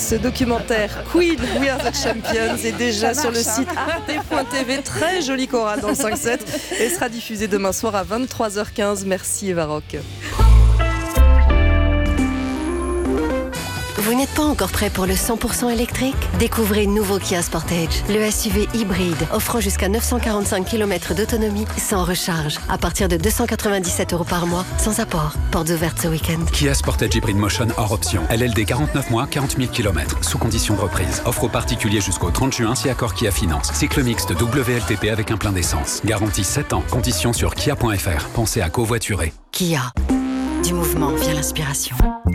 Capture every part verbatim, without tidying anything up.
Ce documentaire Queen, We Are the Champions est déjà sur le site arte point t v. Très jolie chorale dans le cinq sept et sera diffusée demain soir à vingt-trois heures quinze. Merci Eva Rock. Vous n'êtes pas encore prêt pour le cent pour cent électrique ? Découvrez nouveau Kia Sportage, le S U V hybride offrant jusqu'à neuf cent quarante-cinq kilomètres d'autonomie sans recharge, à partir de deux cent quatre-vingt-dix-sept euros par mois, sans apport. Portes ouvertes ce week-end. Kia Sportage Hybrid Motion hors option. L L D quarante-neuf mois, quarante mille kilomètres, sous condition de reprise. Offre aux particuliers jusqu'au trente juin si accord Kia Finance. Cycle mixte W L T P avec un plein d'essence. Garantie sept ans. Conditions sur kia point f r. Pensez à covoiturer. Kia. Du mouvement vient l'inspiration.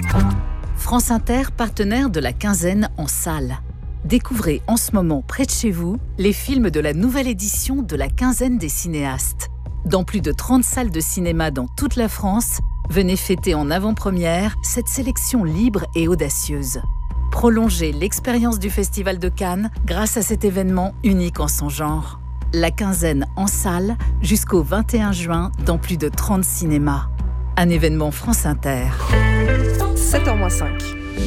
France Inter, partenaire de la quinzaine en salle. Découvrez en ce moment, près de chez vous, les films de la nouvelle édition de la quinzaine des cinéastes. Dans plus de trente salles de cinéma dans toute la France, venez fêter en avant-première cette sélection libre et audacieuse. Prolongez l'expérience du Festival de Cannes grâce à cet événement unique en son genre. La quinzaine en salle jusqu'au vingt et un juin dans plus de trente cinémas. Un événement France Inter. sept heures moins cinq.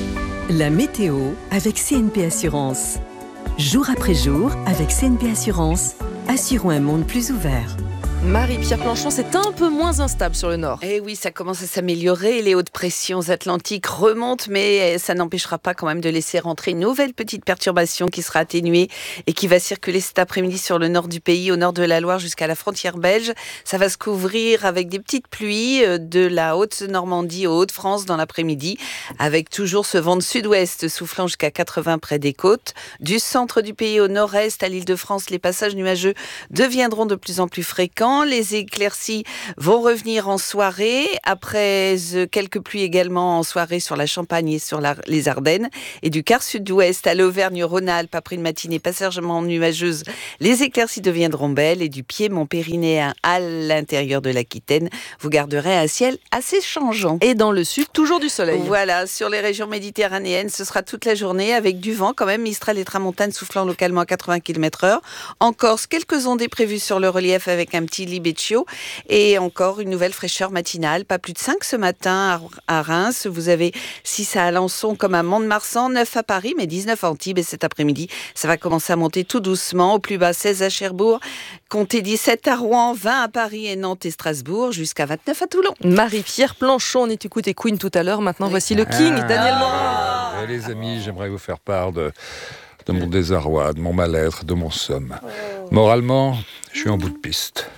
La météo avec C N P Assurance. Jour après jour, avec C N P Assurance, assurons un monde plus ouvert. Marie-Pierre Planchon, c'est un peu moins instable sur le nord. Eh oui, ça commence à s'améliorer. Les hautes pressions atlantiques remontent, mais ça n'empêchera pas quand même de laisser rentrer une nouvelle petite perturbation qui sera atténuée et qui va circuler cet après-midi sur le nord du pays, au nord de la Loire jusqu'à la frontière belge. Ça va se couvrir avec des petites pluies de la Haute-Normandie aux Hauts-de-France dans l'après-midi, avec toujours ce vent de sud-ouest soufflant jusqu'à quatre-vingts près des côtes. Du centre du pays au nord-est, à l'Île-de-France, les passages nuageux deviendront de plus en plus fréquents. Les éclaircies vont revenir en soirée, après quelques pluies également en soirée sur la Champagne et sur la, les Ardennes. Et du quart sud-ouest à l'Auvergne-Rhône-Alpes, après une matinée passagèrement nuageuse, les éclaircies deviendront belles. Et du Piémont pyrénéen à l'intérieur de l'Aquitaine, vous garderez un ciel assez changeant. Et dans le sud, toujours du soleil. Voilà, sur les régions méditerranéennes, ce sera toute la journée avec du vent quand même, Mistral et Tramontane soufflant localement à quatre-vingts kilomètres heure. En Corse, quelques ondées prévues sur le relief avec un petit libeccio et encore une nouvelle fraîcheur matinale. Pas plus de cinq ce matin à Reims. Vous avez six à Alençon comme à Mont-de-Marsan, neuf à Paris, mais dix-neuf à Antibes. Et cet après-midi, ça va commencer à monter tout doucement. Au plus bas, seize à Cherbourg, comptez dix-sept à Rouen, vingt à Paris et Nantes et Strasbourg, jusqu'à vingt-neuf à Toulon. Marie-Pierre Planchon, on écoutait Queen tout à l'heure. Maintenant, oui. Voici le King, ah, Daniel Morin. Et les amis, j'aimerais vous faire part de, de mon désarroi, de mon mal-être, de mon somme. Moralement, je suis en bout de piste.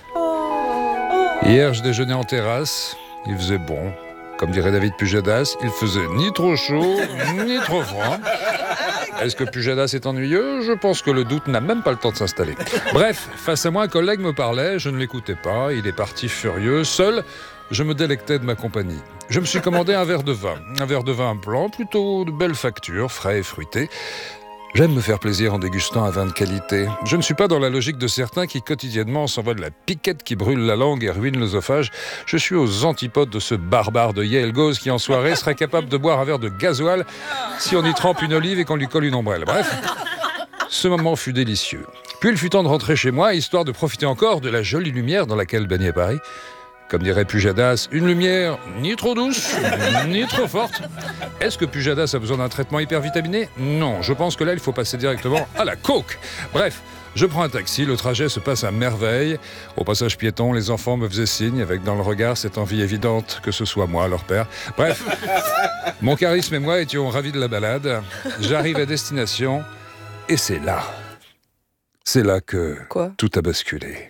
Hier, je déjeunais en terrasse, il faisait bon. Comme dirait David Pujadas, il faisait ni trop chaud, ni trop froid. Est-ce que Pujadas est ennuyeux ? Je pense que le doute n'a même pas le temps de s'installer. Bref, face à moi, un collègue me parlait, je ne l'écoutais pas, il est parti furieux. Seul, je me délectais de ma compagnie. Je me suis commandé un verre de vin. Un verre de vin blanc, plutôt de belle facture, frais et fruité. J'aime me faire plaisir en dégustant un vin de qualité. Je ne suis pas dans la logique de certains qui quotidiennement s'envoient de la piquette qui brûle la langue et ruine l'œsophage. Je suis aux antipodes de ce barbare de Yael Gauze qui en soirée serait capable de boire un verre de gasoil si on y trempe une olive et qu'on lui colle une ombrelle. Bref, ce moment fut délicieux. Puis il fut temps de rentrer chez moi, histoire de profiter encore de la jolie lumière dans laquelle baignait Paris. Comme dirait Pujadas, une lumière ni trop douce, ni trop forte. Est-ce que Pujadas a besoin d'un traitement hypervitaminé ? Non, je pense que là, il faut passer directement à la coke. Bref, je prends un taxi, le trajet se passe à merveille. Au passage piéton, les enfants me faisaient signe, avec dans le regard cette envie évidente que ce soit moi, leur père. Bref, mon charisme et moi étions ravis de la balade. J'arrive à destination, et c'est là, c'est là que Quoi ? Tout a basculé.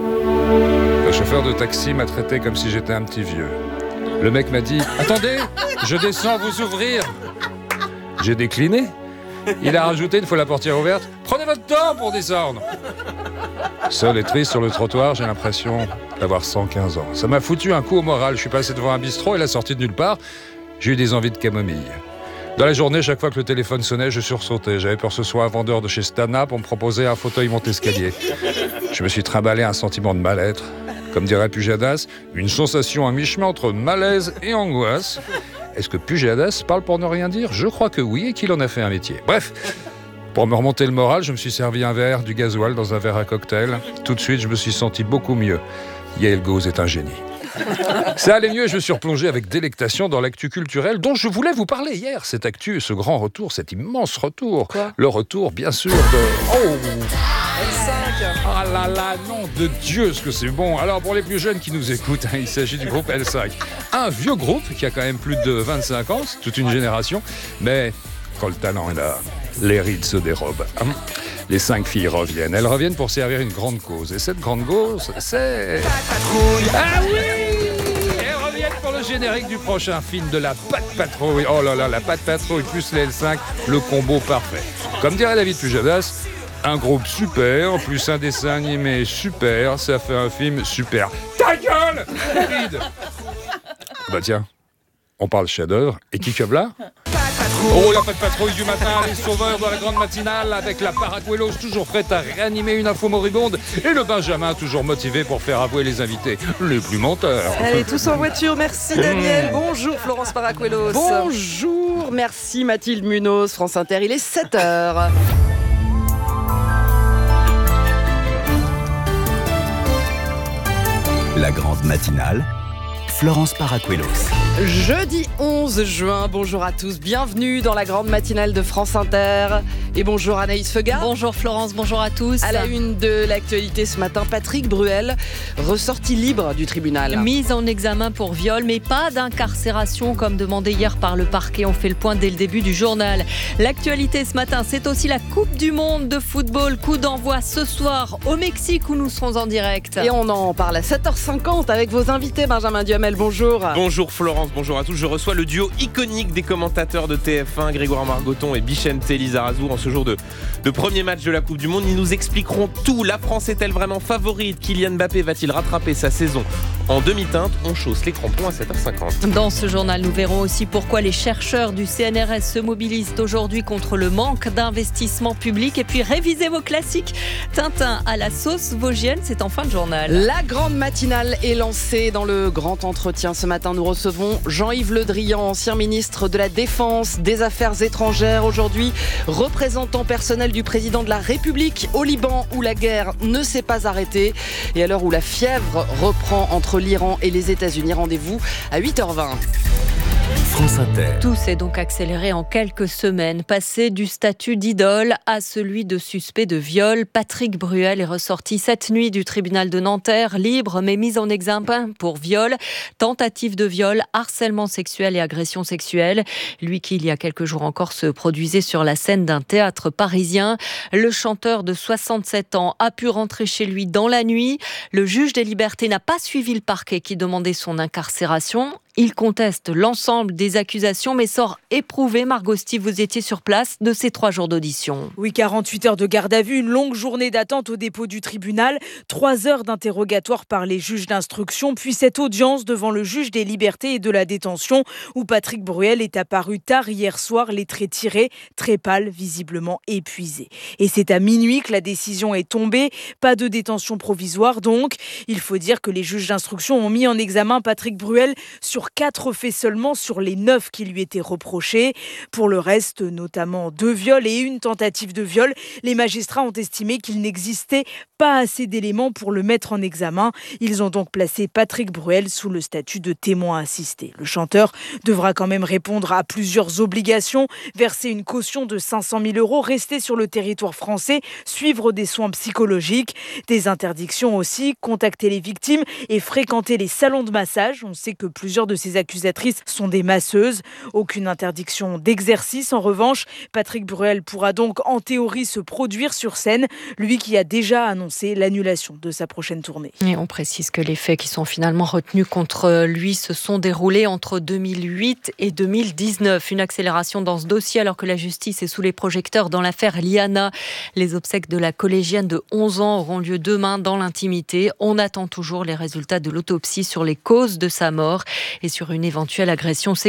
Le chauffeur de taxi m'a traité comme si j'étais un petit vieux. Le mec m'a dit « Attendez, je descends vous ouvrir !» J'ai décliné. Il a rajouté une fois la portière ouverte « Prenez votre temps pour descendre !» Seul et triste sur le trottoir, j'ai l'impression d'avoir cent quinze ans. Ça m'a foutu un coup au moral. Je suis passé devant un bistrot et la sortie de nulle part, j'ai eu des envies de camomille. Dans la journée, chaque fois que le téléphone sonnait, je sursautais. J'avais peur que ce soit un vendeur de chez Stana pour me proposer un fauteuil monte-escalier. Je me suis trimballé un sentiment de mal-être. Comme dirait Pujadas, une sensation à mi-chemin entre malaise et angoisse. Est-ce que Pujadas parle pour ne rien dire ? Je crois que oui, et qu'il en a fait un métier. Bref, pour me remonter le moral, je me suis servi un verre, du gasoil dans un verre à cocktail. Tout de suite, je me suis senti beaucoup mieux. Yael Gauze est un génie. Ça allait mieux, je me suis replongé avec délectation dans l'actu culturelle dont je voulais vous parler hier. Cette actu, ce grand retour, cet immense retour. Quoi ? Le retour, bien sûr, de... Oh L cinq. Ah là là, nom de Dieu, ce que c'est bon. Alors, pour les plus jeunes qui nous écoutent, hein, il s'agit du groupe L cinq. Un vieux groupe qui a quand même plus de vingt-cinq ans, c'est toute une génération. Mais quand le talent est là, les rides se dérobent. Hein. Les cinq filles reviennent. Elles reviennent pour servir une grande cause. Et cette grande cause, c'est... Ah oui! Elles reviennent pour le générique du prochain film de la Patte Patrouille. Oh là là, la Patte Patrouille plus les L cinq, le combo parfait. Comme dirait David Pujadas, un groupe super, plus un dessin animé super, ça fait un film super. Ta gueule, David! Bah tiens, on parle chef-d'œuvre. Et qui que là? Oh, la Patte Patrouille du matin, les sauveurs de la grande matinale, avec la Paracuelos toujours prête à réanimer une info moribonde, et le Benjamin toujours motivé pour faire avouer les invités les plus menteurs. Allez, tous en voiture, merci Daniel. Bonjour Florence Paracuelos. Bonjour, merci Mathilde Munoz, France Inter, il est sept heures. La grande matinale, Florence Paracuelos. Jeudi onze juin, bonjour à tous, bienvenue dans la grande matinale de France Inter. Et bonjour Anaïs Feugat. Bonjour Florence, bonjour à tous. À la une de l'actualité ce matin, Patrick Bruel, ressorti libre du tribunal. Mise en examen pour viol, mais pas d'incarcération comme demandé hier par le parquet. On fait le point dès le début du journal. L'actualité ce matin, c'est aussi la Coupe du Monde de football. Coup d'envoi ce soir au Mexique où nous serons en direct. Et on en parle à sept heures cinquante avec vos invités. Benjamin Duhamel, bonjour. Bonjour Florence, bonjour à tous. Je reçois le duo iconique des commentateurs de T F un, Grégoire Margoton et Bichente Lizarazu, en ce jour de, de premier match de la Coupe du Monde. Ils nous expliqueront tout. La France est-elle vraiment favorite? Kylian Mbappé va-t-il rattraper sa saison en demi-teinte? On chausse les crampons à sept heures cinquante. Dans ce journal, nous verrons aussi pourquoi les chercheurs du C N R S se mobilisent aujourd'hui contre le manque d'investissement public. Et puis révisez vos classiques. Tintin à la sauce vosgienne, c'est en fin de journal. La grande matinale est lancée. Dans le grand entretien ce matin, nous recevons Jean-Yves Le Drian, ancien ministre de la Défense, des Affaires étrangères, aujourd'hui représentant personnel du président de la République au Liban où la guerre ne s'est pas arrêtée. Et à l'heure où la fièvre reprend entre l'Iran et les États-Unis, rendez-vous à huit heures vingt. France Inter. Tout s'est donc accéléré en quelques semaines. Passé du statut d'idole à celui de suspect de viol, Patrick Bruel est ressorti cette nuit du tribunal de Nanterre, libre mais mis en examen pour viol, tentative de viol, harcèlement sexuel et agression sexuelle. Lui qui, il y a quelques jours encore, se produisait sur la scène d'un théâtre parisien. Le chanteur de soixante-sept ans a pu rentrer chez lui dans la nuit. Le juge des libertés n'a pas suivi le parquet qui demandait son incarcération. Il conteste l'ensemble des accusations, mais sort éprouvé. Margot Steve, vous étiez sur place de ces trois jours d'audition. Oui, quarante-huit heures de garde à vue, une longue journée d'attente au dépôt du tribunal, trois heures d'interrogatoire par les juges d'instruction, puis cette audience devant le juge des libertés et de la détention, où Patrick Bruel est apparu tard hier soir, les traits tirés, très pâle, visiblement épuisé. Et c'est à minuit que la décision est tombée, pas de détention provisoire donc. Il faut dire que les juges d'instruction ont mis en examen Patrick Bruel sur quatre faits seulement sur les neuf qui lui étaient reprochés. Pour le reste, notamment deux viols et une tentative de viol, les magistrats ont estimé qu'il n'existait pas assez d'éléments pour le mettre en examen. Ils ont donc placé Patrick Bruel sous le statut de témoin assisté. Le chanteur devra quand même répondre à plusieurs obligations, verser une caution de cinq cent mille euros, rester sur le territoire français, suivre des soins psychologiques, des interdictions aussi, contacter les victimes et fréquenter les salons de massage. On sait que plusieurs de ces accusatrices sont des masseuses. Aucune interdiction d'exercice. En revanche, Patrick Bruel pourra donc en théorie se produire sur scène, lui qui a déjà annoncé l'annulation de sa prochaine tournée. Et on précise que les faits qui sont finalement retenus contre lui se sont déroulés entre deux mille huit et deux mille dix-neuf. Une accélération dans ce dossier alors que la justice est sous les projecteurs dans l'affaire Liana. Les obsèques de la collégienne de onze ans auront lieu demain dans l'intimité. On attend toujours les résultats de l'autopsie sur les causes de sa mort et sur une éventuelle agression sexuelle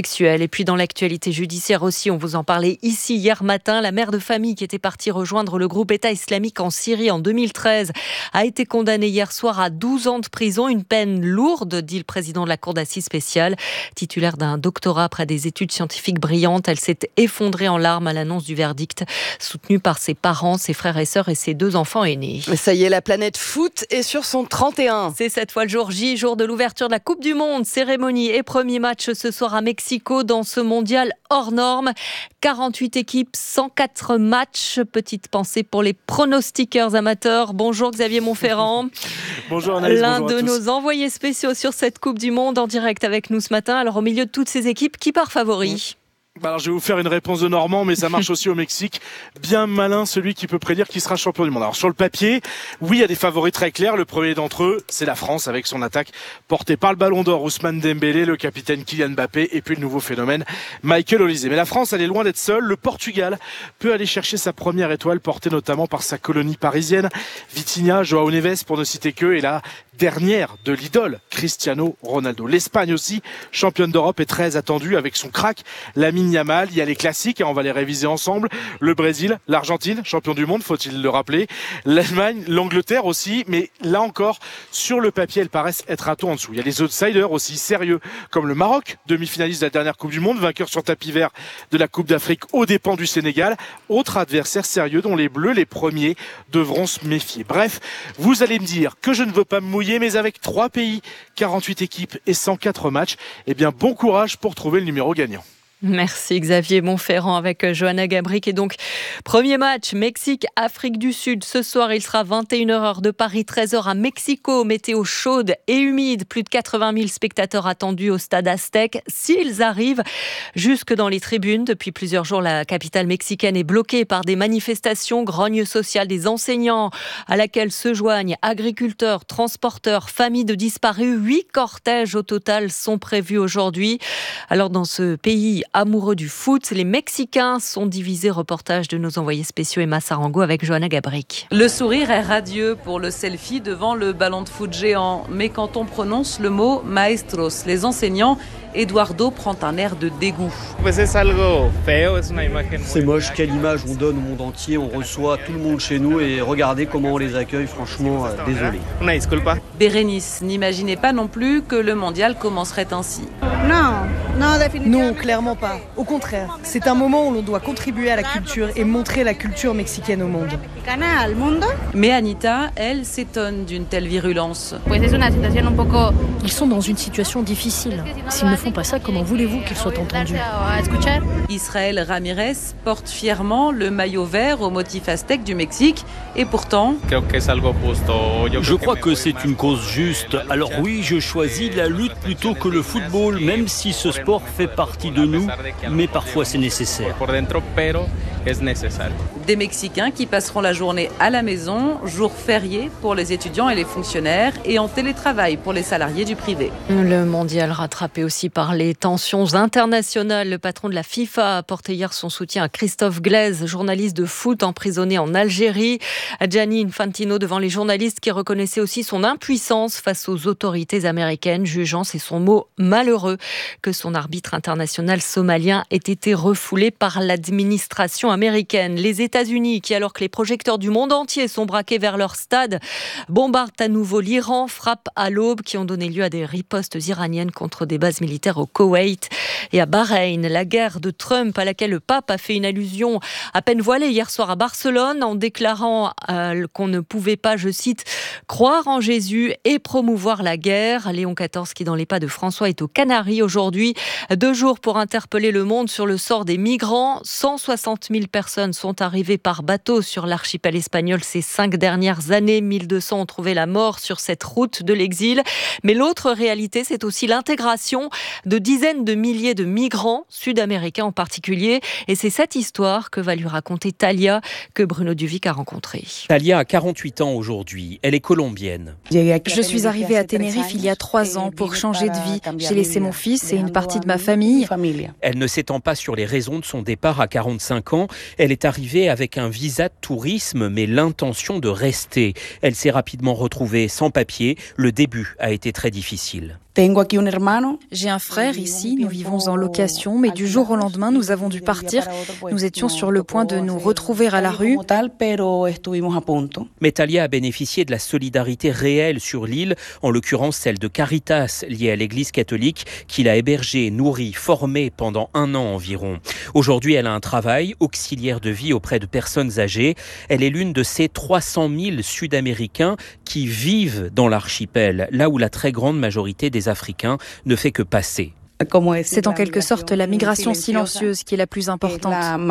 sexuelle. Et puis dans l'actualité judiciaire aussi, on vous en parlait ici hier matin, la mère de famille qui était partie rejoindre le groupe État islamique en Syrie en deux mille treize a été condamnée hier soir à douze ans de prison, une peine lourde, dit le président de la cour d'assises spéciale. Titulaire d'un doctorat après des études scientifiques brillantes, elle s'est effondrée en larmes à l'annonce du verdict, soutenue par ses parents, ses frères et sœurs et ses deux enfants aînés. Ça y est, la planète foot est sur son trente et un. C'est cette fois le jour J, jour de l'ouverture de la Coupe du Monde. Cérémonie et premier match ce soir à Mexico dans ce mondial hors norme. quarante-huit équipes, cent quatre matchs. Petite pensée pour les pronostiqueurs amateurs. Bonjour Xavier Montferrand. Bonjour Anaïs, L'un bonjour de à tous. nos envoyés spéciaux sur cette Coupe du Monde en direct avec nous ce matin. Alors au milieu de toutes ces équipes, qui part favori ? Bah alors je vais vous faire une réponse de Normand, mais ça marche aussi au Mexique. Bien malin celui qui peut prédire qui sera champion du monde. Alors sur le papier, oui, il y a des favoris très clairs. Le premier d'entre eux, c'est la France avec son attaque portée par le Ballon d'Or, Ousmane Dembélé, le capitaine Kylian Mbappé et puis le nouveau phénomène Michael Olise. Mais la France, elle est loin d'être seule. Le Portugal peut aller chercher sa première étoile, portée notamment par sa colonie parisienne, Vitinha, João Neves pour ne citer que, et la dernière de l'idole Cristiano Ronaldo. L'Espagne aussi, championne d'Europe, est très attendue avec son crack Lamine Yamal. Il y a les classiques, et on va les réviser ensemble. Le Brésil, l'Argentine, champion du monde, faut-il le rappeler. L'Allemagne, l'Angleterre aussi, mais là encore, sur le papier, elles paraissent être un ton en dessous. Il y a les outsiders aussi sérieux, comme le Maroc, demi-finaliste de la dernière Coupe du Monde, vainqueur sur tapis vert de la Coupe d'Afrique aux dépens du Sénégal. Autre adversaire sérieux dont les Bleus, les premiers, devront se méfier. Bref, vous allez me dire que je ne veux pas me mouiller, mais avec trois pays, quarante-huit équipes et cent quatre matchs, eh bien bon courage pour trouver le numéro gagnant. Merci Xavier Montferrand avec Johanna Gabric. Et donc, premier match, Mexique-Afrique du Sud. Ce soir, il sera vingt et une heures heure de Paris, treize heures à Mexico. Météo chaude et humide. Plus de quatre-vingt mille spectateurs attendus au stade Aztec. S'ils arrivent jusque dans les tribunes. Depuis plusieurs jours, la capitale mexicaine est bloquée par des manifestations, grogne sociale des enseignants, à laquelle se joignent agriculteurs, transporteurs, familles de disparus. Huit cortèges au total sont prévus aujourd'hui. Alors, dans ce pays amoureux du foot, les Mexicains sont divisés. Reportage de nos envoyés spéciaux Emma Sarango avec Johanna Gabric. Le sourire est radieux pour le selfie devant le ballon de foot géant. Mais quand on prononce le mot maestros, les enseignants, Eduardo prend un air de dégoût. C'est moche, quelle image on donne au monde entier. On reçoit tout le monde chez nous et regardez comment on les accueille. Franchement, euh, désolé. Bérénice n'imaginait pas non plus que le mondial commencerait ainsi. Non, clairement pas. Au contraire, c'est un moment où l'on doit contribuer à la culture et montrer la culture mexicaine au monde. Mais Anita, elle, s'étonne d'une telle virulence. Ils sont dans une situation difficile. S'ils ne font pas ça, comment voulez-vous qu'ils soient entendus ? Israël Ramirez porte fièrement le maillot vert au motif aztèque du Mexique et pourtant... Je crois que c'est une cause juste. Alors oui, je choisis la lutte plutôt que le football, même si ce sport fait partie de nous, mais parfois c'est nécessaire. Des Mexicains qui passeront la journée à la maison, jour férié pour les étudiants et les fonctionnaires et en télétravail pour les salariés du privé. Le mondial rattrapé aussi par les tensions internationales. Le patron de la FIFA a apporté hier son soutien à Christophe Glaise, journaliste de foot emprisonné en Algérie. Gianni Infantino devant les journalistes qui reconnaissaient aussi son impuissance face aux autorités américaines, jugeant, c'est son mot, malheureux que son arbitre international somalien ait été refoulé par l'administration américaine. Les États-Unis, qui alors que les projecteurs du monde entier sont braqués vers leur stade, bombardent à nouveau l'Iran, frappent à l'aube qui ont donné lieu à des ripostes iraniennes contre des bases militaires au Koweït et à Bahreïn. La guerre de Trump à laquelle le pape a fait une allusion à peine voilée hier soir à Barcelone en déclarant euh, qu'on ne pouvait pas, je cite, croire en Jésus et promouvoir la guerre. Léon quatorze qui dans les pas de François est aux Canaries aujourd'hui. Deux jours pour interpeller le monde sur le sort des migrants. cent soixante mille personnes sont arrivées par bateau sur l'archipel espagnol ces cinq dernières années. mille deux cents ont trouvé la mort sur cette route de l'exil. Mais l'autre réalité, c'est aussi l'intégration de dizaines de milliers de migrants, sud-américains en particulier. Et c'est cette histoire que va lui raconter Talia, que Bruno Duvic a rencontrée. Talia a quarante-huit ans aujourd'hui. Elle est colombienne. Je suis arrivée à Tenerife il y a trois ans pour changer de vie. J'ai laissé mon fils et une partie de ma famille. Elle ne s'étend pas sur les raisons de son départ à quarante-cinq ans. Elle est arrivée avec un visa de tourisme, mais l'intention de rester. Elle s'est rapidement retrouvée sans papier. Le début a été très difficile. J'ai un frère ici, nous vivons en location, mais du jour au lendemain, nous avons dû partir. Nous étions sur le point de nous retrouver à la rue. Mais Talia a bénéficié de la solidarité réelle sur l'île, en l'occurrence celle de Caritas, liée à l'église catholique, qui l'a hébergée, nourrie, formée pendant un an environ. Aujourd'hui, elle a un travail, auxiliaire de vie auprès de personnes âgées. Elle est l'une de ces trois cent mille Sud-Américains qui vivent dans l'archipel, là où la très grande majorité des Africains ne fait que passer. C'est en quelque sorte la migration silencieuse qui est la plus importante.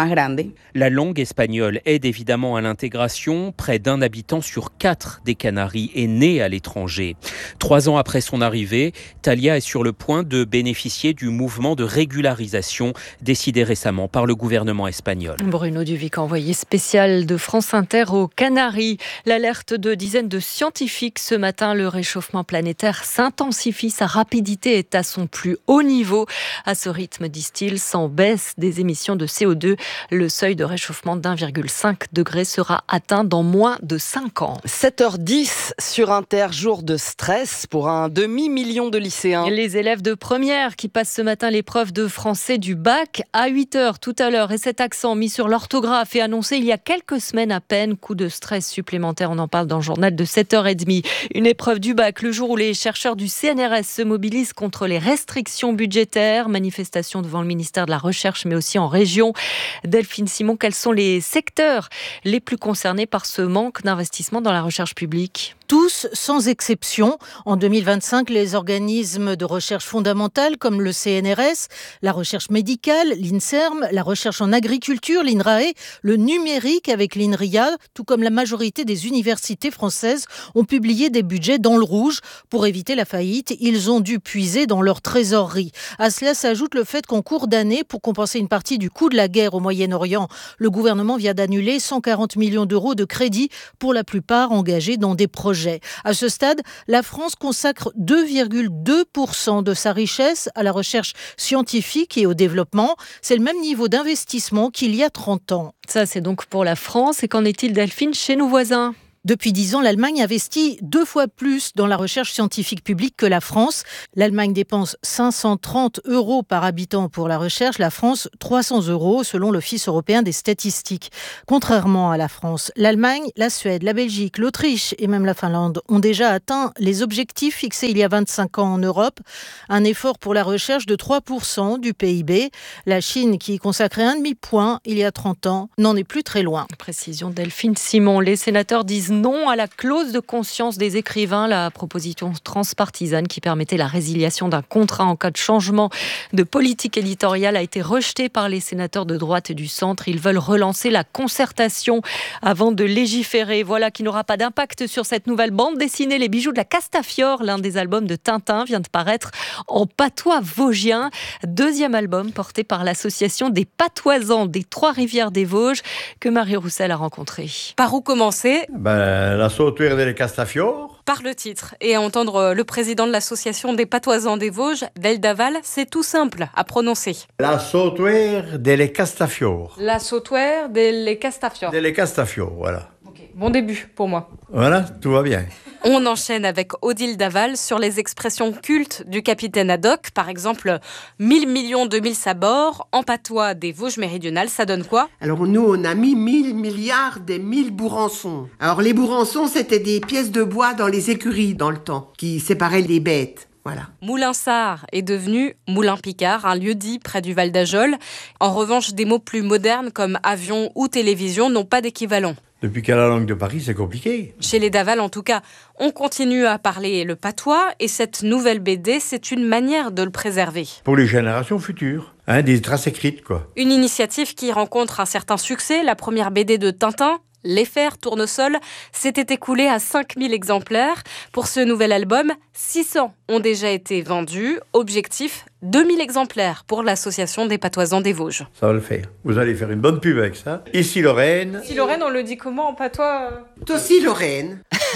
La langue espagnole aide évidemment à l'intégration. Près d'un habitant sur quatre des Canaries est né à l'étranger. Trois ans après son arrivée, Talia est sur le point de bénéficier du mouvement de régularisation décidé récemment par le gouvernement espagnol. Bruno Duvic, envoyé spécial de France Inter aux Canaries. L'alerte de dizaines de scientifiques ce matin, le réchauffement planétaire s'intensifie. Sa rapidité est à son plus haut niveau. Niveau. À ce rythme, disent-ils, sans baisse des émissions de C O deux, le seuil de réchauffement d'un virgule cinq degré sera atteint dans moins de cinq ans. sept heures dix sur Inter, jour de stress pour un demi-million de lycéens. Les élèves de première qui passent ce matin l'épreuve de français du bac à huit heures tout à l'heure. Et cet accent mis sur l'orthographe est annoncé il y a quelques semaines à peine. Coup de stress supplémentaire, on en parle dans le journal de sept heures trente. Une épreuve du bac le jour où les chercheurs du C N R S se mobilisent contre les restrictions budgétaires. budgétaire, manifestation devant le ministère de la Recherche, mais aussi en région. Delphine Simon, quels sont les secteurs les plus concernés par ce manque d'investissement dans la recherche publique ? Tous, sans exception. En deux mille vingt-cinq, les organismes de recherche fondamentale comme le C N R S, la recherche médicale, l'INSERM, la recherche en agriculture, l'INRAE, le numérique avec l'INRIA, tout comme la majorité des universités françaises, ont publié des budgets dans le rouge. Pour éviter la faillite, ils ont dû puiser dans leur trésorerie. À cela s'ajoute le fait qu'en cours d'année, pour compenser une partie du coût de la guerre au Moyen-Orient, le gouvernement vient d'annuler cent quarante millions d'euros de crédits, pour la plupart engagés dans des projets. À ce stade, la France consacre deux virgule deux pour cent de sa richesse à la recherche scientifique et au développement. C'est le même niveau d'investissement qu'il y a trente ans. Ça, c'est donc pour la France. Et qu'en est-il, Delphine, chez nos voisins ? Depuis dix ans, l'Allemagne investit deux fois plus dans la recherche scientifique publique que la France. L'Allemagne dépense cinq cent trente euros par habitant pour la recherche, la France trois cents euros selon l'Office européen des statistiques. Contrairement à la France, l'Allemagne, la Suède, la Belgique, l'Autriche et même la Finlande ont déjà atteint les objectifs fixés il y a vingt-cinq ans en Europe. Un effort pour la recherche de trois pour cent du P I B. La Chine, qui y consacrait un demi-point il y a trente ans, n'en est plus très loin. Précision Delphine Simon. Les sénateurs disent non à la clause de conscience des écrivains, la proposition transpartisane qui permettait la résiliation d'un contrat en cas de changement de politique éditoriale a été rejetée par les sénateurs de droite et du centre. Ils veulent relancer la concertation avant de légiférer. Voilà qui n'aura pas d'impact sur cette nouvelle bande dessinée Les Bijoux de la Castafiore. L'un des albums de Tintin vient de paraître en patois vosgien. Deuxième album porté par l'association des patoisans des Trois-Rivières des Vosges que Marie Roussel a rencontré. Par où commencer ? Ben, la sautuire des Castafiore. Par le titre. Et à entendre le président de l'association des patoisans des Vosges, Veldaval, c'est tout simple à prononcer. La sautuire des Castafiore. La sautuire des Castafiore. Des Castafiore, voilà. Okay. Bon début pour moi. Voilà, tout va bien. On enchaîne avec Odile Daval sur les expressions cultes du capitaine Haddock. Par exemple, mille millions de mille sabords, en patois des Vosges méridionales, ça donne quoi ? Alors nous, on a mis mille milliards des mille bourrançons. Alors les bourrançons, c'était des pièces de bois dans les écuries dans le temps, qui séparaient les bêtes. Voilà. Moulinsart est devenu Moulin-Picard, un lieu-dit près du Val d'Ajol. En revanche, des mots plus modernes comme avion ou télévision n'ont pas d'équivalent. Depuis qu'à la langue de Paris, c'est compliqué. Chez les Daval, en tout cas, on continue à parler le patois et cette nouvelle B D, c'est une manière de le préserver. Pour les générations futures, hein, des traces écrites, quoi. Une initiative qui rencontre un certain succès. La première B D de Tintin, Les Fers Tournesol, s'était écoulée à cinq mille exemplaires. Pour ce nouvel album, six cents ont déjà été vendus. Objectif, deux mille exemplaires pour l'association des patoisans des Vosges. Ça va le faire. Vous allez faire une bonne pub avec ça. Ici Lorraine. Ici Lorraine, on le dit comment en patois ? Tossi Lorraine.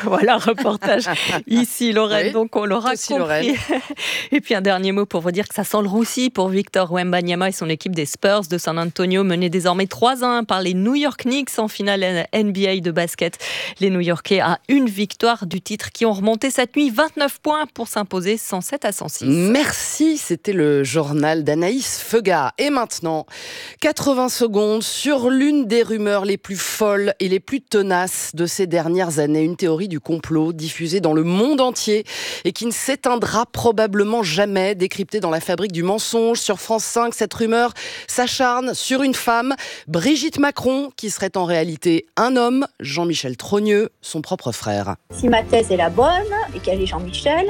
Voilà, reportage ici, Lorraine, Oui, donc on l'aura aussi, compris. Lorraine. Et puis un dernier mot pour vous dire que ça sent le roussi pour Victor Wembanyama et son équipe des Spurs de San Antonio, menés désormais trois à un par les New York Knicks en finale N B A de basket. Les New-Yorkais à une victoire du titre qui ont remonté cette nuit vingt-neuf points pour s'imposer cent sept à cent six. Merci, c'était le journal d'Anaïs Feuga. Et maintenant, quatre-vingts secondes sur l'une des rumeurs les plus folles et les plus tenaces de ces dernières années. Une théorie du complot diffusée dans le monde entier et qui ne s'éteindra probablement jamais. Décryptée dans la fabrique du mensonge sur France cinq, cette rumeur s'acharne sur une femme, Brigitte Macron, qui serait en réalité un homme, Jean-Michel Trogneux, son propre frère. Si ma thèse est la bonne et qu'elle est Jean-Michel,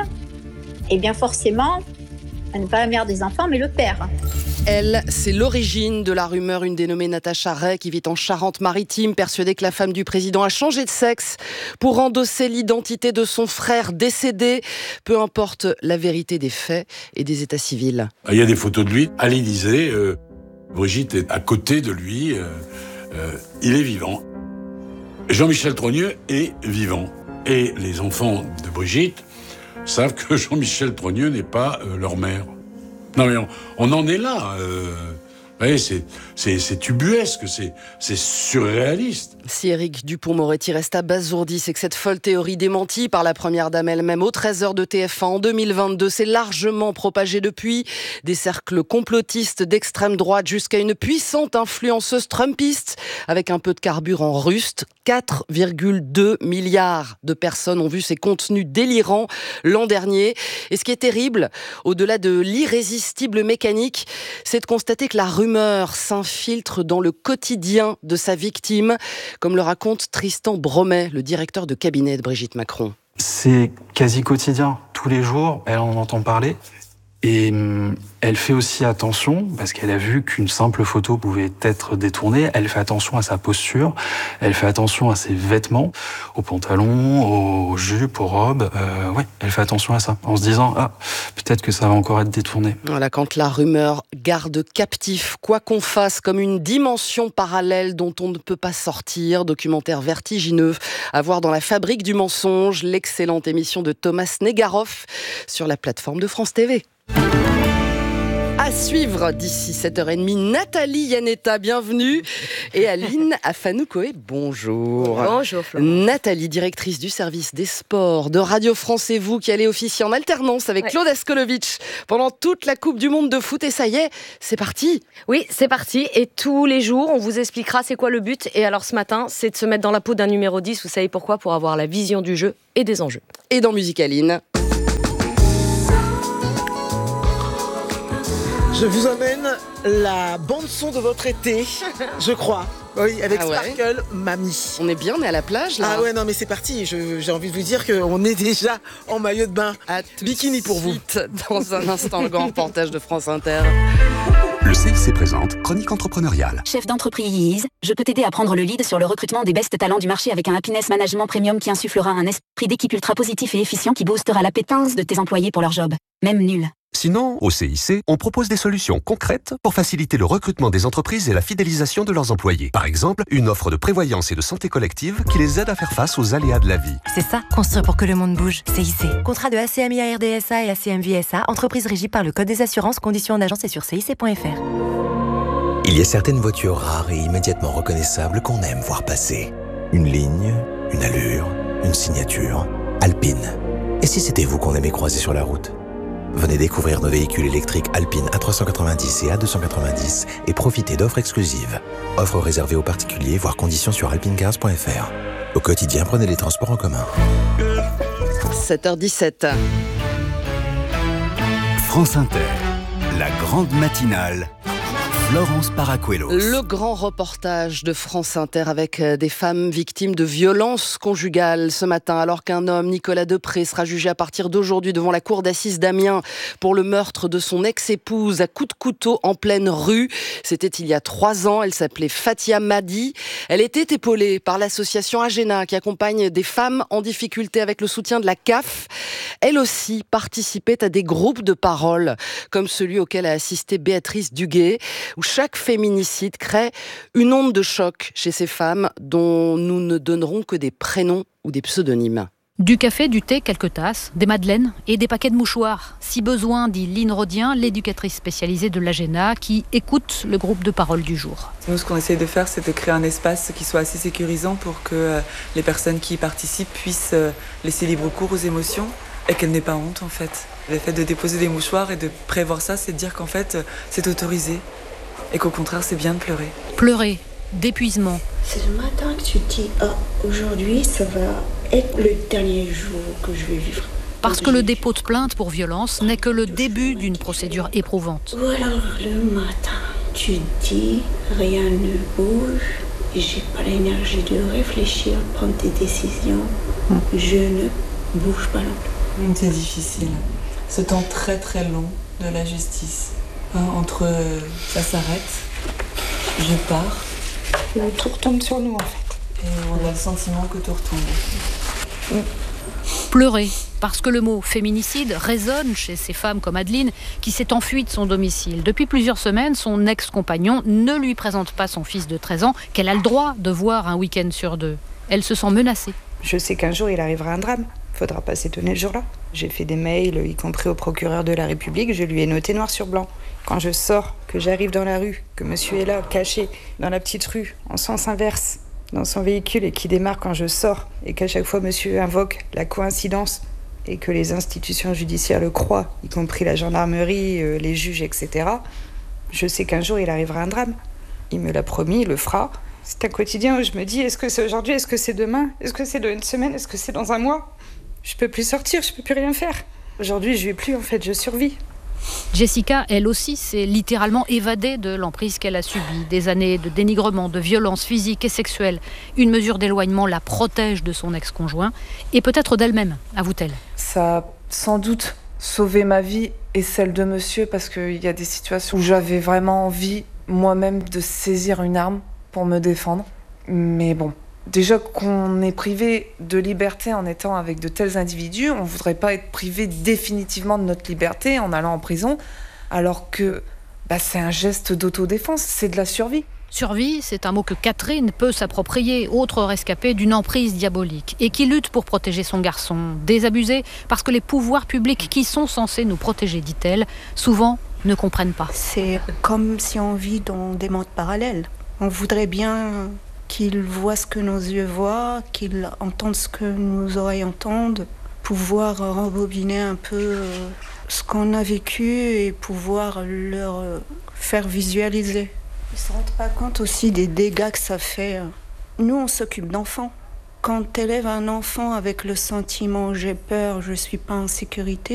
eh bien forcément, elle n'est pas la mère des enfants, mais le père. Elle, c'est l'origine de la rumeur, une dénommée Natacha Ray qui vit en Charente-Maritime, persuadée que la femme du président a changé de sexe pour endosser l'identité de son frère décédé. Peu importe la vérité des faits et des états civils. Il y a des photos de lui à l'Élysée. Euh, Brigitte est à côté de lui. Euh, euh, il est vivant. Jean-Michel Trogneux est vivant. Et les enfants de Brigitte savent que Jean-Michel Trogneux n'est pas euh, leur mère. Non mais on, on en est là. Euh, vous voyez, c'est, c'est, c'est ubuesque, c'est, c'est surréaliste. Si Éric Dupond-Moretti reste abasourdi, c'est que cette folle théorie démentie par la première dame elle-même aux treize heures de T F un en deux mille vingt-deux s'est largement propagée depuis. Des cercles complotistes d'extrême droite jusqu'à une puissante influenceuse trumpiste avec un peu de carburant russe. quatre virgule deux milliards de personnes ont vu ces contenus délirants l'an dernier. Et ce qui est terrible, au-delà de l'irrésistible mécanique, c'est de constater que la rumeur s'infiltre dans le quotidien de sa victime, comme le raconte Tristan Bromet, le directeur de cabinet de Brigitte Macron. C'est quasi quotidien. Tous les jours, elle en entend parler. Et hum, elle fait aussi attention, parce qu'elle a vu qu'une simple photo pouvait être détournée, elle fait attention à sa posture, elle fait attention à ses vêtements, aux pantalons, aux jupes, aux robes. Euh, ouais, elle fait attention à ça, en se disant « Ah, peut-être que ça va encore être détourné ». Voilà, quand la rumeur garde captif quoi qu'on fasse, comme une dimension parallèle dont on ne peut pas sortir, documentaire vertigineux, à voir dans la fabrique du mensonge, l'excellente émission de Thomas Negaroff sur la plateforme de France T V. À suivre d'ici sept heures trente, Nathalie Yanetta, bienvenue. Et Aline Afanoukoé, bonjour. Bonjour Florence. Nathalie, directrice du service des sports de Radio France, et vous qui allez officier en alternance avec ouais. Claude Askolovitch pendant toute la Coupe du Monde de foot. Et ça y est, c'est parti. Oui, c'est parti. Et tous les jours, on vous expliquera c'est quoi le but. Et alors ce matin, c'est de se mettre dans la peau d'un numéro dix. Vous savez pourquoi ? Pour avoir la vision du jeu et des enjeux. Et dans Musicaline. Je vous emmène la bande-son de votre été, je crois. Oui, avec ah ouais. Sparkle, Mamie. On est bien, on est à la plage, là. Ah ouais, non, mais c'est parti. Je, j'ai envie de vous dire qu'on est déjà en maillot de bain. À bikini pour vous. Dans un instant, le grand reportage de France Inter. Le C I C présente Chronique entrepreneuriale. Chef d'entreprise, je peux t'aider à prendre le lead sur le recrutement des best talents du marché avec un Happiness Management Premium qui insufflera un esprit d'équipe ultra positif et efficient qui boostera l'appétence de tes employés pour leur job, même nul. Sinon, au C I C, on propose des solutions concrètes pour faciliter le recrutement des entreprises et la fidélisation de leurs employés. Par exemple, une offre de prévoyance et de santé collective qui les aide à faire face aux aléas de la vie. C'est ça, construire pour que le monde bouge. C I C. Contrat de A C M I A R D S A et A C M V S A, entreprise régie par le Code des assurances, conditions en agence et sur C I C point F R. Il y a certaines voitures rares et immédiatement reconnaissables qu'on aime voir passer. Une ligne, une allure, une signature. Alpine. Et si c'était vous qu'on aimait croiser sur la route ? Venez découvrir nos véhicules électriques Alpine A trois cent quatre-vingt-dix et A deux cent quatre-vingt-dix et profitez d'offres exclusives. Offres réservées aux particuliers, voire conditions sur alpinecars point F R. Au quotidien, prenez les transports en commun. sept heures dix-sept. France Inter, la grande matinale. Florence Paracuelos. Le grand reportage de France Inter avec des femmes victimes de violences conjugales ce matin, alors qu'un homme, Nicolas Depré, sera jugé à partir d'aujourd'hui devant la cour d'assises d'Amiens pour le meurtre de son ex-épouse à coups de couteau en pleine rue. C'était il y a trois ans. Elle s'appelait Fatia Madi. Elle était épaulée par l'association Agena qui accompagne des femmes en difficulté avec le soutien de la C A F. Elle aussi participait à des groupes de parole comme celui auquel a assisté Béatrice Duguay, où chaque féminicide crée une onde de choc chez ces femmes dont nous ne donnerons que des prénoms ou des pseudonymes. Du café, du thé, quelques tasses, des madeleines et des paquets de mouchoirs. Si besoin, dit Line Rodien, l'éducatrice spécialisée de l'A G E N A, qui écoute le groupe de parole du jour. Nous, ce qu'on essaie de faire, c'est de créer un espace qui soit assez sécurisant pour que les personnes qui y participent puissent laisser libre cours aux émotions et qu'elles n'aient pas honte, en fait. Le fait de déposer des mouchoirs et de prévoir ça, c'est de dire qu'en fait, c'est autorisé et qu'au contraire, c'est bien de pleurer. Pleurer, d'épuisement. C'est le matin que tu te dis, ah, aujourd'hui, ça va être le dernier jour que je vais vivre. Parce que le dépôt de plainte pour violence n'est que le début d'une procédure éprouvante. Ou alors le matin, tu te dis, rien ne bouge, j'ai pas l'énergie de réfléchir, prendre des décisions, je ne bouge pas longtemps. C'est difficile. Ce temps très très long de la justice. Hein, entre euh, ça s'arrête, je pars. Le tout retombe sur nous en fait. Et on a le sentiment que tout retombe. Mm. Pleurer, parce que le mot féminicide résonne chez ces femmes comme Adeline, qui s'est enfuie de son domicile. Depuis plusieurs semaines, son ex-compagnon ne lui présente pas son fils de treize ans, qu'elle a le droit de voir un week-end sur deux. Elle se sent menacée. Je sais qu'un jour il arrivera un drame. Faudra pas s'étonner le jour-là. J'ai fait des mails, y compris au procureur de la République, je lui ai noté noir sur blanc. Quand je sors, que j'arrive dans la rue, que monsieur est là, caché, dans la petite rue, en sens inverse, dans son véhicule et qui démarre quand je sors, et qu'à chaque fois monsieur invoque la coïncidence, et que les institutions judiciaires le croient, y compris la gendarmerie, euh, les juges, et cetera, je sais qu'un jour il arrivera un drame. Il me l'a promis, il le fera. C'est un quotidien où je me dis, est-ce que c'est aujourd'hui, est-ce que c'est demain, est-ce que c'est dans une semaine, est-ce que c'est dans un mois ? Je peux plus sortir, je peux plus rien faire. Aujourd'hui, je vais plus, en fait, je survis. Jessica, elle aussi, s'est littéralement évadée de l'emprise qu'elle a subie. Des années de dénigrement, de violence physique et sexuelle. Une mesure d'éloignement la protège de son ex-conjoint et peut-être d'elle-même, avoue-t-elle. Ça a sans doute sauvé ma vie et celle de monsieur parce qu'il y a des situations où j'avais vraiment envie moi-même de saisir une arme pour me défendre. Mais bon, déjà qu'on est privé de liberté en étant avec de tels individus, on ne voudrait pas être privé définitivement de notre liberté en allant en prison, alors que bah, c'est un geste d'autodéfense, c'est de la survie. Survie, c'est un mot que Catherine peut s'approprier, autre rescapée d'une emprise diabolique, et qui lutte pour protéger son garçon, désabusé, parce que les pouvoirs publics qui sont censés nous protéger, dit-elle, souvent ne comprennent pas. C'est comme si on vit dans des mondes parallèles. On voudrait bien qu'il voit ce que nos yeux voient, qu'il entende ce que nos oreilles entendent, pouvoir rembobiner un peu ce qu'on a vécu et pouvoir leur faire visualiser. Ils ne se rendent pas compte aussi des dégâts que ça fait. Nous, on s'occupe d'enfants. Quand tu élèves un enfant avec le sentiment « j'ai peur, je ne suis pas en sécurité »,